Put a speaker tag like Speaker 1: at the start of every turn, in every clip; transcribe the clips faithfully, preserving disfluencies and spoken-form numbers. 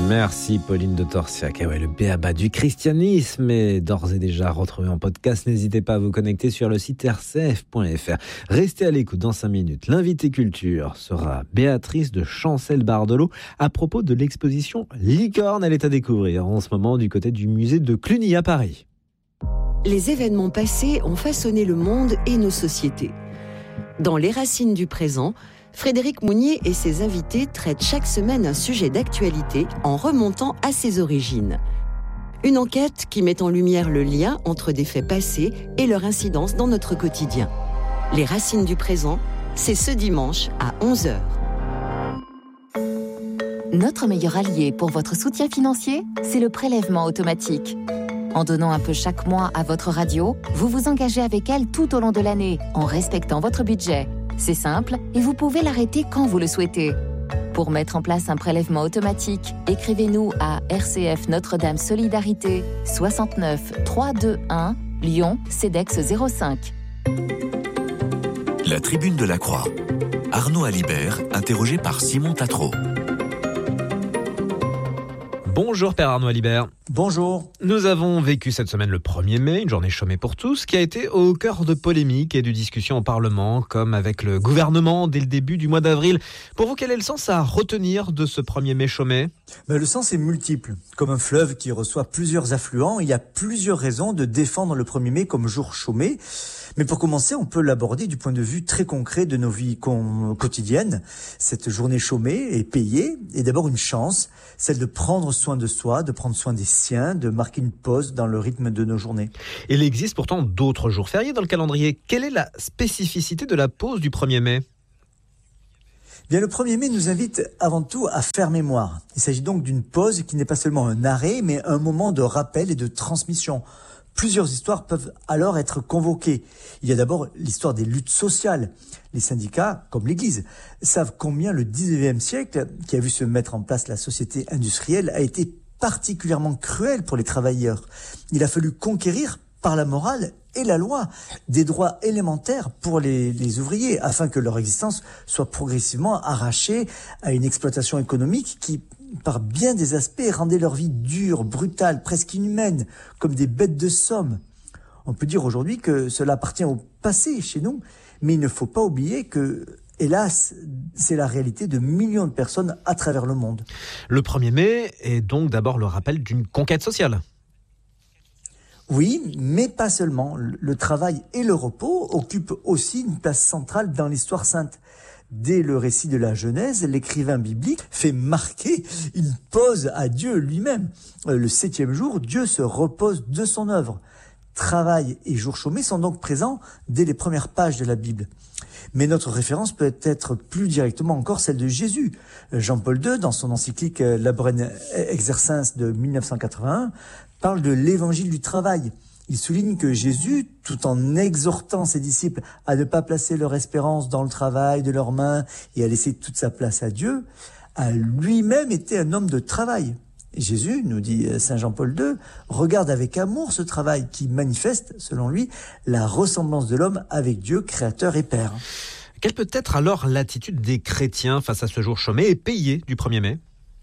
Speaker 1: Merci Pauline de Torsiac. Et ouais, le b.a.-ba du christianisme est d'ores et déjà retrouvé en podcast. N'hésitez pas à vous connecter sur le site r c f point f r. Restez à l'écoute dans cinq minutes. L'invité culture sera Béatrice de Chancel-Bardelot à propos de l'exposition Licorne. Elle est à découvrir en ce moment du côté du musée de Cluny à Paris.
Speaker 2: Les événements passés ont façonné le monde et nos sociétés. Dans Les Racines du présent, Frédéric Mounier et ses invités traitent chaque semaine un sujet d'actualité en remontant à ses origines. Une enquête qui met en lumière le lien entre des faits passés et leur incidence dans notre quotidien. Les Racines du présent, c'est ce dimanche à onze heures.
Speaker 3: Notre meilleur allié pour votre soutien financier, c'est le prélèvement automatique. En donnant un peu chaque mois à votre radio, vous vous engagez avec elle tout au long de l'année, en respectant votre budget. C'est simple et vous pouvez l'arrêter quand vous le souhaitez. Pour mettre en place un prélèvement automatique, écrivez-nous à R C F Notre-Dame Solidarité soixante-neuf trois cent vingt-et-un Lyon CEDEX zéro cinq.
Speaker 4: La Tribune de la Croix. Arnaud Alibert, interrogé par Simon Tatro.
Speaker 1: Bonjour Père Arnaud Alibert.
Speaker 5: Bonjour.
Speaker 1: Nous avons vécu cette semaine le premier mai, une journée chômée pour tous, qui a été au cœur de polémiques et de discussions au Parlement, comme avec le gouvernement dès le début du mois d'avril. Pour vous, quel est le sens à retenir de ce premier mai chômé ?
Speaker 5: Ben, le sens est multiple. Comme un fleuve qui reçoit plusieurs affluents, il y a plusieurs raisons de défendre le premier mai comme jour chômé. Mais pour commencer, on peut l'aborder du point de vue très concret de nos vies quotidiennes. Cette journée chômée est payée et d'abord une chance, celle de prendre soin de soi, de prendre soin des siens, de marquer une pause dans le rythme de nos journées.
Speaker 1: Il existe pourtant d'autres jours fériés dans le calendrier. Quelle est la spécificité de la pause du premier mai ?
Speaker 5: Bien, le premier mai nous invite avant tout à faire mémoire. Il s'agit donc d'une pause qui n'est pas seulement un arrêt, mais un moment de rappel et de transmission. Plusieurs histoires peuvent alors être convoquées. Il y a d'abord l'histoire des luttes sociales. Les syndicats, comme l'Église, savent combien le dix-neuvième siècle, qui a vu se mettre en place la société industrielle, a été particulièrement cruel pour les travailleurs. Il a fallu conquérir par la morale et la loi des droits élémentaires pour les, les ouvriers, afin que leur existence soit progressivement arrachée à une exploitation économique qui, par bien des aspects, rendait leur vie dure, brutale, presque inhumaine, comme des bêtes de somme. On peut dire aujourd'hui que cela appartient au passé chez nous, mais il ne faut pas oublier que, hélas, c'est la réalité de millions de personnes à travers le monde.
Speaker 1: Le premier mai est donc d'abord le rappel d'une conquête sociale.
Speaker 5: Oui, mais pas seulement. Le travail et le repos occupent aussi une place centrale dans l'histoire sainte. Dès le récit de la Genèse, l'écrivain biblique fait marquer une pause à Dieu lui-même. Le septième jour, Dieu se repose de son œuvre. Travail et jour chômé sont donc présents dès les premières pages de la Bible. Mais notre référence peut être plus directement encore celle de Jésus. Jean-Paul deux, dans son encyclique Laborem Exercens de dix-neuf cent quatre-vingt-un, parle de l'évangile du travail. Il souligne que Jésus, tout en exhortant ses disciples à ne pas placer leur espérance dans le travail de leurs mains et à laisser toute sa place à Dieu, a lui-même été un homme de travail. Et Jésus, nous dit saint Jean-Paul deux, regarde avec amour ce travail qui manifeste, selon lui, la ressemblance de l'homme avec Dieu, créateur et père.
Speaker 1: Quelle peut être alors l'attitude des chrétiens face à ce jour chômé et payé du premier mai ?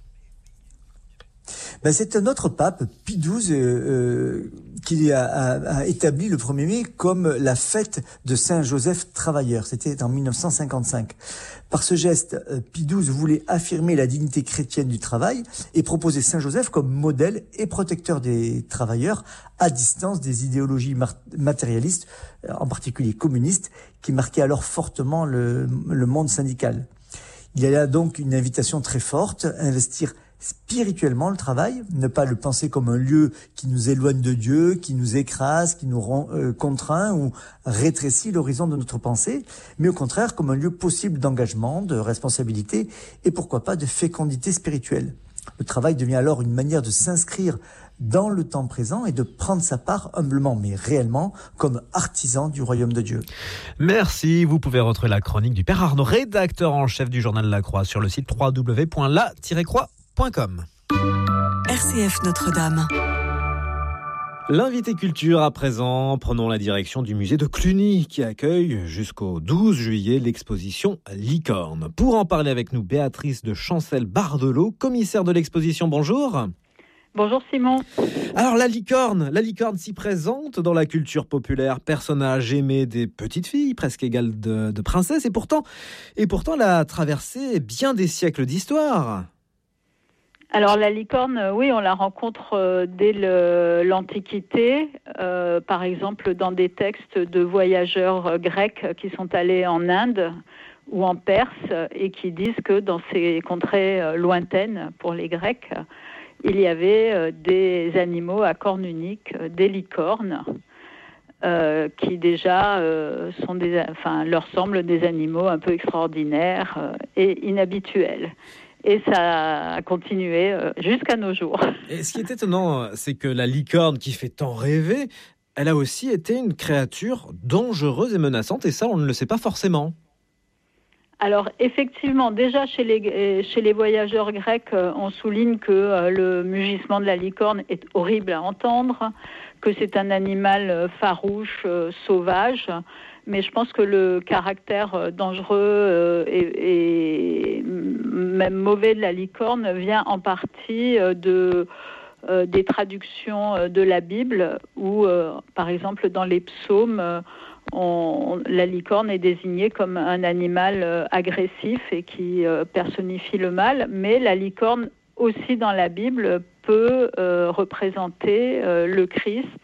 Speaker 5: Ben, c'est un autre pape, Pie douze, euh, qui a, a, a établi le premier mai comme la fête de Saint Joseph travailleur. C'était en dix-neuf cent cinquante-cinq. Par ce geste, Pie douze voulait affirmer la dignité chrétienne du travail et proposer Saint Joseph comme modèle et protecteur des travailleurs à distance des idéologies matérialistes, en particulier communistes, qui marquaient alors fortement le, le monde syndical. Il y a donc une invitation très forte, investir spirituellement le travail, ne pas le penser comme un lieu qui nous éloigne de Dieu, qui nous écrase, qui nous rend euh, contraint ou rétrécit l'horizon de notre pensée, mais au contraire comme un lieu possible d'engagement, de responsabilité et pourquoi pas de fécondité spirituelle. Le travail devient alors une manière de s'inscrire dans le temps présent et de prendre sa part humblement mais réellement comme artisan du royaume de Dieu.
Speaker 1: Merci, vous pouvez retrouver la chronique du Père Arnaud, rédacteur en chef du journal La Croix, sur le site w w w point la tiret croix point com.
Speaker 2: R C F Notre-Dame.
Speaker 1: L'invité culture à présent, prenons la direction du musée de Cluny qui accueille jusqu'au douze juillet l'exposition Licorne. Pour en parler avec nous, Béatrice de Chancel-Bardelot, commissaire de l'exposition, bonjour.
Speaker 6: Bonjour Simon.
Speaker 1: Alors la licorne, la licorne si présente dans la culture populaire, personnage aimé des petites filles, presque égal de, de princesses, et pourtant, et pourtant elle a traversé bien des siècles d'histoire.
Speaker 6: Alors la licorne, oui, on la rencontre euh, dès le, l'Antiquité, euh, par exemple dans des textes de voyageurs euh, grecs qui sont allés en Inde ou en Perse et qui disent que dans ces contrées euh, lointaines pour les Grecs, il y avait euh, des animaux à cornes uniques, euh, des licornes, euh, qui déjà euh, sont des, enfin, leur semblent des animaux un peu extraordinaires euh, et inhabituels. Et ça a continué jusqu'à nos jours.
Speaker 1: Et ce qui est étonnant, c'est que la licorne qui fait tant rêver, elle a aussi été une créature dangereuse et menaçante, et ça, on ne le sait pas forcément.
Speaker 6: Alors, effectivement, déjà chez les, chez les voyageurs grecs, on souligne que le mugissement de la licorne est horrible à entendre, que c'est un animal farouche, sauvage. Mais je pense que le caractère dangereux et, et même mauvais de la licorne vient en partie de, euh, des traductions de la Bible où, euh, par exemple, dans les psaumes, on, la licorne est désignée comme un animal agressif et qui euh, personnifie le mal. Mais la licorne, aussi dans la Bible, peut euh, représenter euh, le Christ,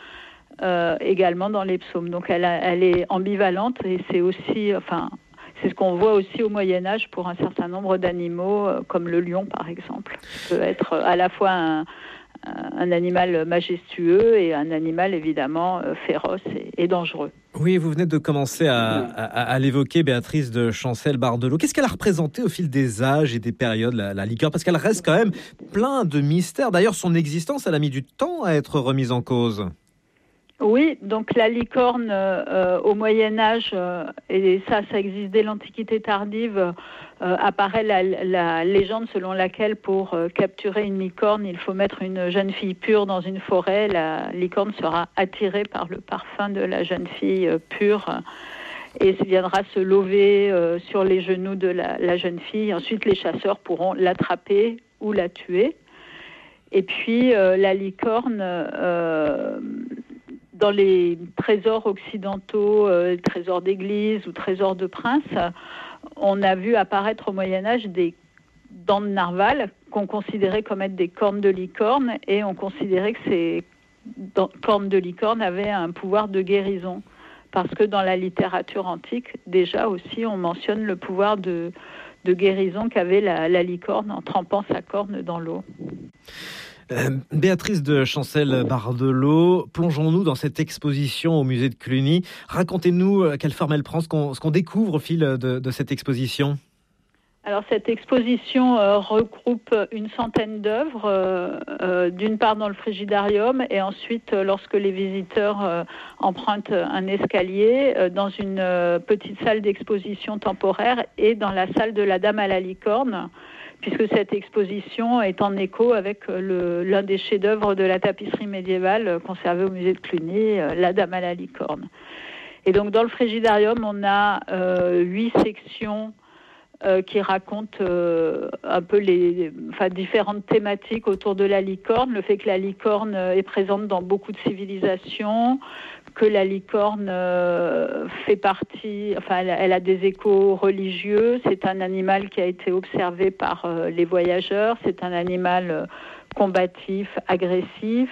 Speaker 6: Euh, également dans les psaumes. Donc elle, a, elle est ambivalente et c'est aussi, enfin, c'est ce qu'on voit aussi au Moyen-Âge pour un certain nombre d'animaux, euh, comme le lion par exemple, qui peut être à la fois un, un animal majestueux et un animal évidemment euh, féroce et, et dangereux.
Speaker 1: Oui, vous venez de commencer à, à, à l'évoquer, Béatrice de Chancel-Bardelot. Qu'est-ce qu'elle a représenté au fil des âges et des périodes, la, la licorne ? Parce qu'elle reste quand même plein de mystères. D'ailleurs, son existence, elle a mis du temps à être remise en cause.
Speaker 6: Oui, donc la licorne euh, au Moyen-Âge, euh, et ça, ça existe dès l'Antiquité tardive, euh, apparaît la, la légende selon laquelle pour euh, capturer une licorne, il faut mettre une jeune fille pure dans une forêt. La licorne sera attirée par le parfum de la jeune fille euh, pure et viendra se lever euh, sur les genoux de la, la jeune fille. Ensuite, les chasseurs pourront l'attraper ou la tuer. Et puis, euh, la licorne... Euh, Dans les trésors occidentaux, euh, trésors d'église ou trésors de prince, on a vu apparaître au Moyen-Âge des dents de narval qu'on considérait comme être des cornes de licorne, et on considérait que ces cornes de licorne avaient un pouvoir de guérison. Parce que dans la littérature antique, déjà aussi, on mentionne le pouvoir de, de guérison qu'avait la, la licorne en trempant sa corne dans l'eau.
Speaker 1: Euh, Béatrice de Chancel-Bardelot, plongeons-nous dans cette exposition au musée de Cluny. Racontez-nous quelle forme elle prend, ce qu'on, ce qu'on découvre au fil de, de cette exposition.
Speaker 6: Alors cette exposition euh, regroupe une centaine d'œuvres, euh, euh, d'une part dans le frigidarium et ensuite euh, lorsque les visiteurs euh, empruntent un escalier euh, dans une euh, petite salle d'exposition temporaire et dans la salle de la Dame à la licorne, puisque cette exposition est en écho avec le, l'un des chefs-d'œuvre de la tapisserie médiévale conservé au musée de Cluny, la Dame à la licorne. Et donc dans le frigidarium, on a euh, huit sections euh, qui racontent euh, un peu les, enfin, différentes thématiques autour de la licorne, le fait que la licorne est présente dans beaucoup de civilisations, que la licorne euh, fait partie, enfin elle, elle a des échos religieux, c'est un animal qui a été observé par euh, les voyageurs, c'est un animal euh, combatif, agressif,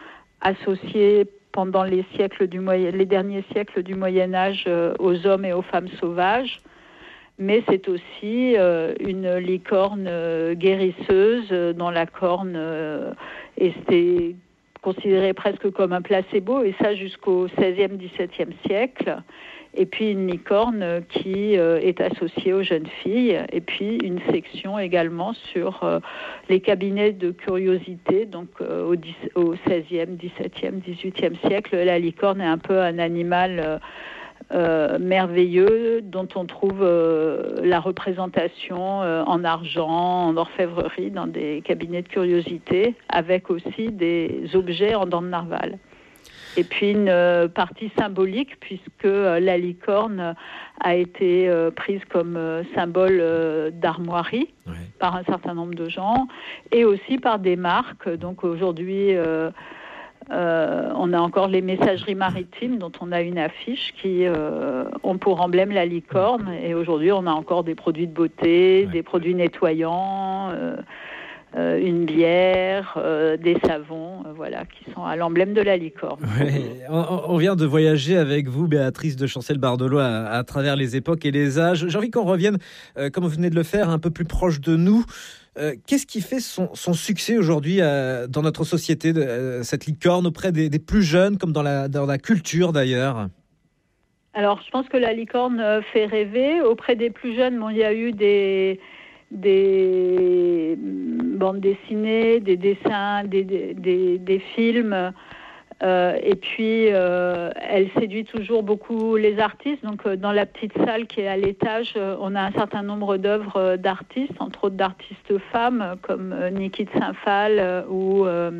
Speaker 6: associé pendant les siècles du moyen, les derniers siècles du Moyen-Âge euh, aux hommes et aux femmes sauvages, mais c'est aussi euh, une licorne euh, guérisseuse euh, dont la corne euh, était considéré presque comme un placebo, et ça jusqu'au seizième, dix-septième siècle. Et puis une licorne qui euh, est associée aux jeunes filles, et puis une section également sur euh, les cabinets de curiosité. Donc euh, au, dix, au seizième, dix-septième, dix-huitième siècle, la licorne est un peu un animal euh, merveilleux dont on trouve euh, la représentation euh, en argent, en orfèvrerie, dans des cabinets de curiosité, avec aussi des objets en dents de narval. Et puis une euh, partie symbolique, puisque euh, la licorne a été euh, prise comme euh, symbole euh, d'armoirie ouais. par un certain nombre de gens, et aussi par des marques. Donc aujourd'hui, euh, euh, on a encore les messageries maritimes, dont on a une affiche, qui euh, ont pour emblème la licorne. Et aujourd'hui, on a encore des produits de beauté, ouais. des produits nettoyants, euh, Euh, une bière, euh, des savons, euh, voilà, qui sont à l'emblème de la licorne.
Speaker 1: Oui, on, on vient de voyager avec vous, Béatrice de Chancel-Bardolo, à, à travers les époques et les âges. J'ai envie qu'on revienne, euh, comme vous venez de le faire, un peu plus proche de nous. Euh, qu'est-ce qui fait son, son succès aujourd'hui euh, dans notre société, de, euh, cette licorne, auprès des, des plus jeunes, comme dans la, dans la culture d'ailleurs ?
Speaker 6: Alors, je pense que la licorne fait rêver. Auprès des plus jeunes, bon, il y a eu des... des bandes dessinées, des dessins, des, des, des, des films, euh, et puis euh, elle séduit toujours beaucoup les artistes. Donc euh, dans la petite salle qui est à l'étage, euh, on a un certain nombre d'œuvres euh, d'artistes, entre autres d'artistes femmes, comme euh, Niki de Saint-Phal euh, ou euh,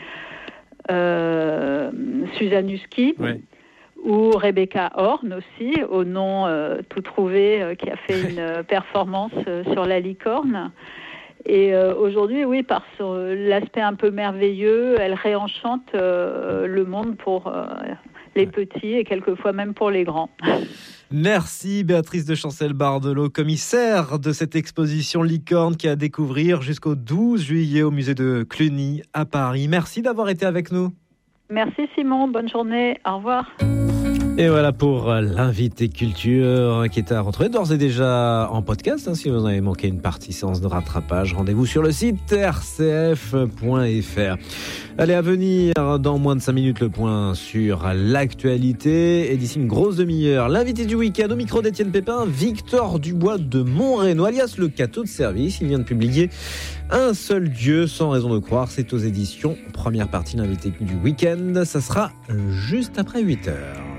Speaker 6: euh, Suzanne Husky. Ouais. Ou Rebecca Horn aussi, au nom euh, tout trouvé, euh, qui a fait une euh, performance euh, sur la licorne. Et euh, aujourd'hui, oui, par son, l'aspect un peu merveilleux, elle réenchante euh, le monde pour euh, les petits et quelquefois même pour les grands.
Speaker 1: Merci Béatrice de Chancel-Bardolo, commissaire de cette exposition Licorne qui est à découvrir jusqu'au douze juillet au musée de Cluny à Paris. Merci d'avoir été avec nous.
Speaker 6: Merci Simon, bonne journée, au revoir.
Speaker 1: Et voilà pour l'invité culture qui est à retrouver d'ores et déjà en podcast. Hein, si vous avez manqué une partie séance de rattrapage, rendez-vous sur le site r c f point f r. Allez, à venir dans moins de cinq minutes le point sur l'actualité. Et d'ici une grosse demi-heure, l'invité du week-end au micro d'Étienne Pépin, Victor Dubois de Montreno, alias le Cateau de service. Il vient de publier Un seul Dieu, sans raison de croire. C'est aux éditions. Première partie, l'invité du week-end. Ça sera juste après huit heures.